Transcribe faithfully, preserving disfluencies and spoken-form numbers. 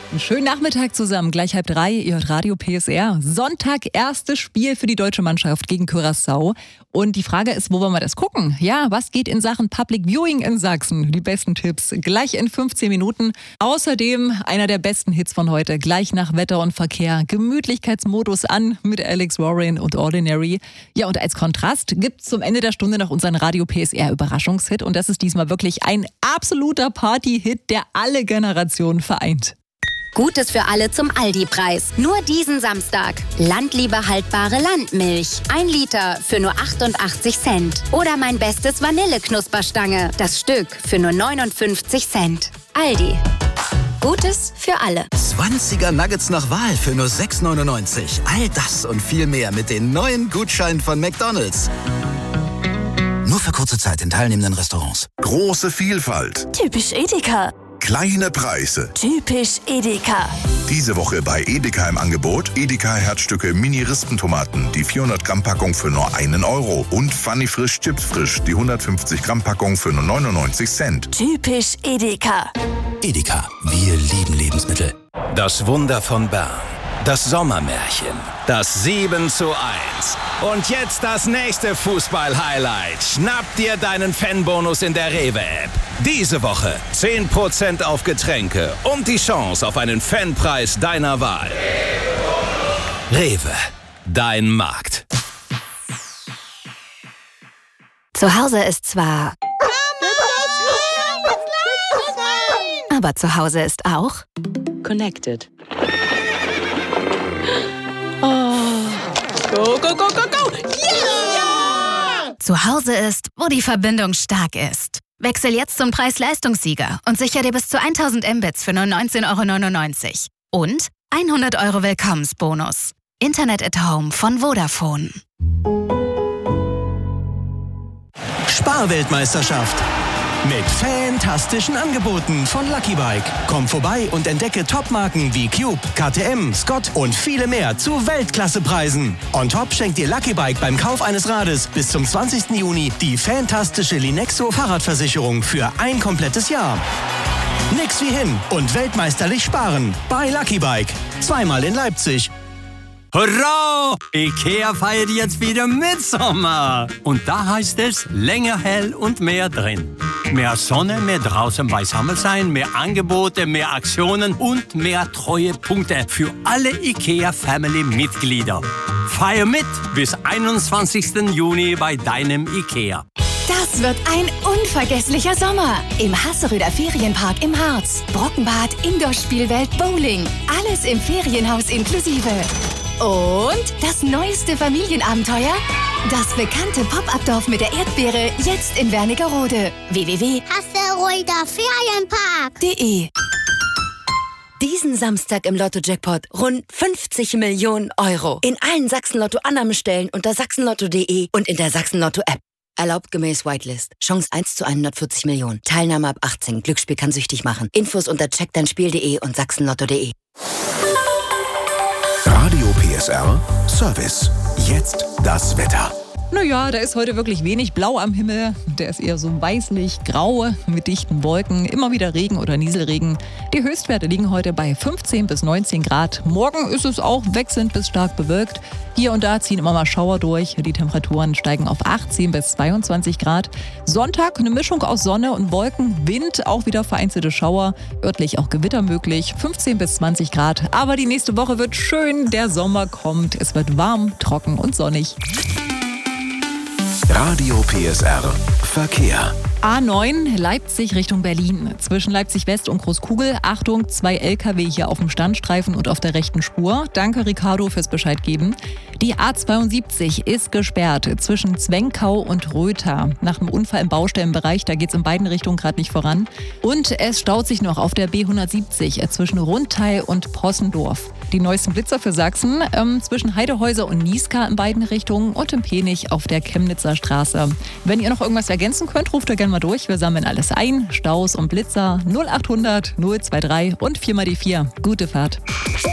Einen schönen Nachmittag zusammen, gleich halb drei, ihr hört Radio P S R. Sonntag, erstes Spiel für die deutsche Mannschaft gegen Curaçao. Und die Frage ist, wo wollen wir das gucken? Ja, was geht in Sachen Public Viewing in Sachsen? Die besten Tipps gleich in fünfzehn Minuten. Außerdem einer der besten Hits von heute, gleich nach Wetter und Verkehr. Gemütlichkeitsmodus an mit Alex Warren und Ordinary. Ja, und als Kontrast gibt's zum Ende der Stunde noch unseren Radio P S R Überraschungshit. Und das ist diesmal wirklich ein absoluter Party-Hit, der alle Generationen vereint. Gutes für alle zum Aldi-Preis. Nur diesen Samstag. Landliebe haltbare Landmilch. Ein Liter für nur achtundachtzig Cent. Oder mein bestes Vanilleknusperstange. Das Stück für nur neunundfünfzig Cent. Aldi. Gutes für alle. zwanziger Nuggets nach Wahl für nur sechs neunundneunzig. All das und viel mehr mit den neuen Gutscheinen von McDonald's. Nur für kurze Zeit in teilnehmenden Restaurants. Große Vielfalt. Typisch Edeka. Kleine Preise. Typisch Edeka. Diese Woche bei Edeka im Angebot Edeka Herzstücke Mini-Rispentomaten, die vierhundert Gramm Packung für nur einen Euro. Und Funny Frisch Chips Frisch, die hundertfünfzig Gramm Packung für nur neunundneunzig Cent. Typisch Edeka. Edeka, wir lieben Lebensmittel. Das Wunder von Bern. Das Sommermärchen. Das sieben zu eins. Und jetzt das nächste Fußball-Highlight. Schnapp dir deinen Fanbonus in der Rewe-App. Diese Woche zehn Prozent auf Getränke und die Chance auf einen Fanpreis deiner Wahl. Rewe, dein Markt. Zu Hause ist zwar... Aber zu Hause ist auch... Connected. Go, go, go, go, go! Yeah! Zu Hause ist, wo die Verbindung stark ist. Wechsel jetzt zum Preis-Leistungssieger und sichere dir bis zu tausend Mbits für nur neunzehn Euro neunundneunzig. Und hundert Euro Willkommensbonus. Internet at Home von Vodafone. Sparweltmeisterschaft. Mit fantastischen Angeboten von Lucky Bike. Komm vorbei und entdecke Topmarken wie Cube, K T M, Scott und viele mehr zu Weltklassepreisen. On top schenkt dir Lucky Bike beim Kauf eines Rades bis zum zwanzigsten Juni die fantastische Linexo Fahrradversicherung für ein komplettes Jahr. Nix wie hin und weltmeisterlich sparen bei Lucky Bike. Zweimal in Leipzig. Hurra! Ikea feiert jetzt wieder Mitsommer. Und da heißt es, länger hell und mehr drin. Mehr Sonne, mehr draußen beisammen sein, mehr Angebote, mehr Aktionen und mehr Treuepunkte für alle Ikea-Family-Mitglieder. Feier mit bis einundzwanzigsten Juni bei deinem Ikea. Das wird ein unvergesslicher Sommer. Im Hasseröder Ferienpark im Harz. Brockenbad, Indoor-Spielwelt, Bowling. Alles im Ferienhaus inklusive. Und das neueste Familienabenteuer? Das bekannte Pop-Up-Dorf mit der Erdbeere, jetzt in Wernigerode. w w w punkt hasseröder ferienpark punkt de. Diesen Samstag im Lotto-Jackpot rund fünfzig Millionen Euro. In allen Sachsen-Lotto-Annahmestellen unter sachsenlotto punkt de und in der Sachsen-Lotto-App. Erlaubt gemäß Whitelist. Chance eins zu hundertvierzig Millionen. Teilnahme ab achtzehn. Glücksspiel kann süchtig machen. Infos unter check dein spiel punkt de und sachsenlotto punkt de. Radio P S R Service. Jetzt das Wetter. Naja, da ist heute wirklich wenig Blau am Himmel. Der ist eher so weißlich-grau mit dichten Wolken. Immer wieder Regen oder Nieselregen. Die Höchstwerte liegen heute bei fünfzehn bis neunzehn Grad. Morgen ist es auch wechselnd bis stark bewölkt. Hier und da ziehen immer mal Schauer durch. Die Temperaturen steigen auf achtzehn bis zweiundzwanzig Grad. Sonntag eine Mischung aus Sonne und Wolken. Wind, auch wieder vereinzelte Schauer. Örtlich auch Gewitter möglich. fünfzehn bis zwanzig Grad. Aber die nächste Woche wird schön. Der Sommer kommt. Es wird warm, trocken und sonnig. Radio P S R Verkehr. A neun Leipzig Richtung Berlin. Zwischen Leipzig West und Großkugel. Achtung, zwei L K W hier auf dem Standstreifen und auf der rechten Spur. Danke, Ricardo, fürs Bescheid geben. Die A zweiundsiebzig ist gesperrt zwischen Zwenkau und Rötha. Nach einem Unfall im Baustellenbereich, da geht es in beiden Richtungen gerade nicht voran. Und es staut sich noch auf der B hundertsiebzig zwischen Rundthal und Possendorf. Die neuesten Blitzer für Sachsen ähm, zwischen Heidehäuser und Niesca in beiden Richtungen und in Penich auf der Chemnitzer Straße. Wenn ihr noch irgendwas ergänzen könnt, ruft ihr gerne mal durch. Wir sammeln alles ein. Staus und Blitzer null achthundert null zwei drei und vier mal die vier. Gute Fahrt.